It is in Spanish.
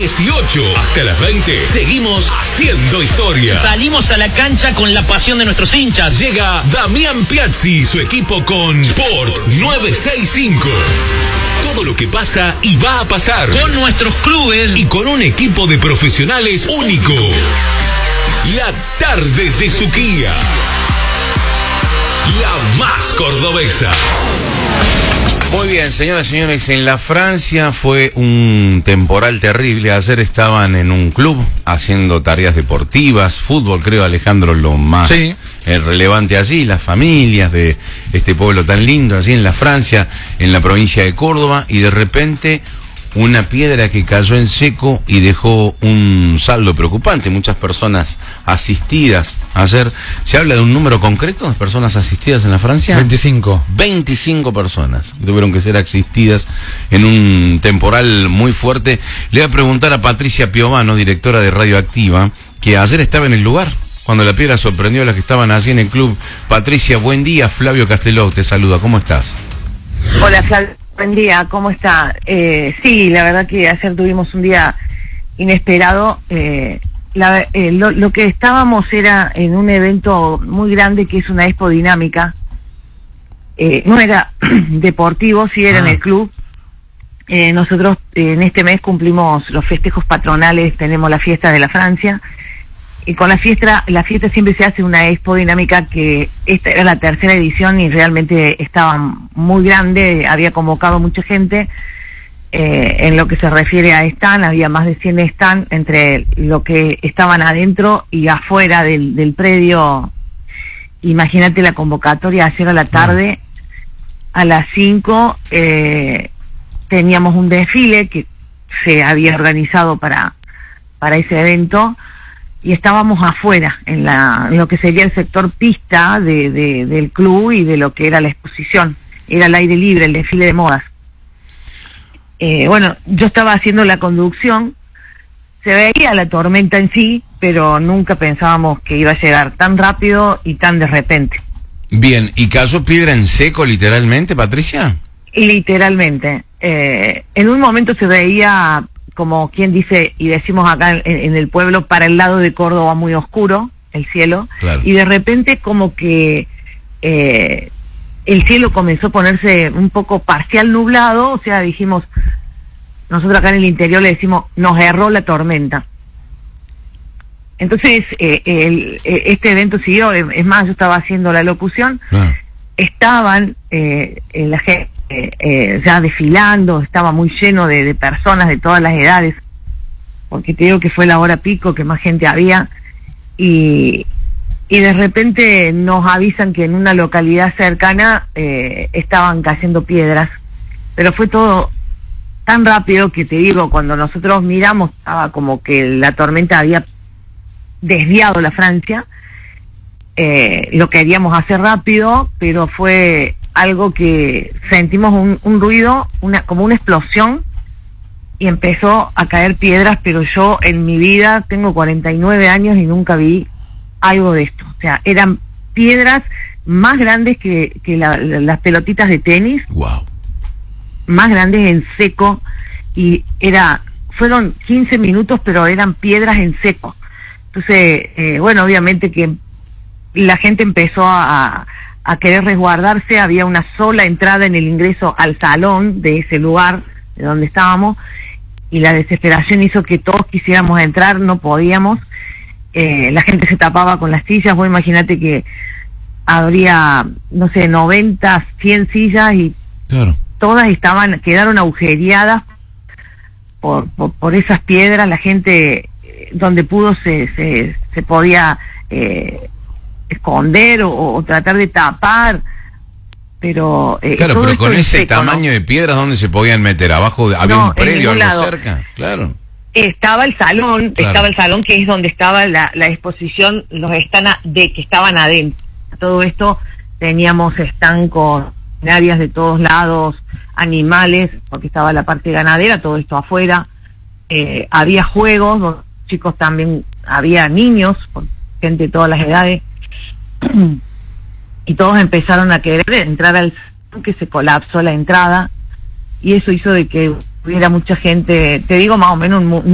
18 hasta las 20, seguimos haciendo historia. Salimos a la cancha con la pasión de nuestros hinchas. Llega Damián Piazzi y su equipo con Sport 965. Todo lo que pasa y va a pasar. Con nuestros clubes. Y con un equipo de profesionales único. La tarde de Suquía. La más cordobesa. Muy bien, señoras y señores, en la Francia fue un temporal terrible. Ayer estaban en un club haciendo tareas deportivas, fútbol, creo, Alejandro, lo más relevante allí, las familias de este pueblo tan lindo, allí en la Francia, en la provincia de Córdoba, y de repente una piedra que cayó en seco y dejó un saldo preocupante, muchas personas asistidas. Ayer, ¿se habla de un número concreto de personas asistidas en la Francia? 25 personas tuvieron que ser asistidas en un temporal muy fuerte. Le voy a preguntar a Patricia Piovano, directora de Radioactiva, que ayer estaba en el lugar cuando la piedra sorprendió a las que estaban allí en el club. Patricia, buen día. Flavio Casteló te saluda, ¿cómo estás? Hola, Flavio. Buen día, ¿cómo está? Sí, la verdad que ayer tuvimos un día inesperado. Lo que estábamos era en un evento muy grande que es una expo dinámica. No era deportivo, sí era en el club. Nosotros en este mes cumplimos los festejos patronales, tenemos la fiesta de la Francia. Y con la fiesta siempre se hace una expo dinámica, que esta era la tercera edición y realmente estaba muy grande, había convocado mucha gente. En lo que se refiere a stand, había más de 100 stand entre lo que estaban adentro y afuera del predio. Imagínate la convocatoria, ayer a la tarde, a las 5, teníamos un desfile que se había organizado para ese evento. Y estábamos afuera, en lo que sería el sector pista del club y de lo que era la exposición. Era al aire libre, el desfile de modas. Bueno, yo estaba haciendo la conducción, se veía la tormenta en sí, pero nunca pensábamos que iba a llegar tan rápido y tan de repente. Bien, ¿y cayó piedra en seco literalmente, Patricia? Literalmente. En un momento se veía, como quien dice, y decimos acá en el pueblo, para el lado de Córdoba muy oscuro, el cielo, claro. Y de repente como que el cielo comenzó a ponerse un poco parcial nublado, o sea, dijimos, nosotros acá en el interior le decimos, nos erró la tormenta. Entonces, este evento siguió, es más, yo estaba haciendo la locución, estaban la gente ya desfilando, estaba muy lleno de personas de todas las edades, porque te digo que fue la hora pico que más gente había, y de repente nos avisan que en una localidad cercana estaban cayendo piedras, pero fue todo tan rápido que te digo, cuando nosotros miramos estaba como que la tormenta había desviado la Francia. Lo queríamos hacer rápido, pero fue algo que sentimos un ruido, como una explosión, y empezó a caer piedras, pero yo en mi vida tengo 49 años y nunca vi algo de esto. O sea, eran piedras más grandes que las pelotitas de tenis. Wow. Más grandes en seco, y fueron 15 minutos, pero eran piedras en seco. Entonces, bueno, obviamente que la gente empezó a querer resguardarse. Había una sola entrada en el ingreso al salón de ese lugar de donde estábamos, y la desesperación hizo que todos quisiéramos entrar, no podíamos. La gente se tapaba con las sillas. Vos imagínate que habría, no sé, 90, 100 sillas, y claro, todas quedaron agujereadas por esas piedras. La gente donde pudo se podía esconder o tratar de tapar, pero claro, pero con ese tamaño, ¿no?, de piedras, ¿dónde se podían meter? ¿Abajo había un predio, algo cerca? Claro. Estaba el salón, claro. Estaba el salón, que es donde estaba la exposición, los stands que estaban adentro. Todo esto teníamos stand con áreas de todos lados, animales, porque estaba la parte ganadera, todo esto afuera. Había juegos, los chicos también, había niños, gente de todas las edades, y todos empezaron a querer entrar al salón, que se colapsó la entrada, y eso hizo de que hubiera mucha gente, te digo más o menos un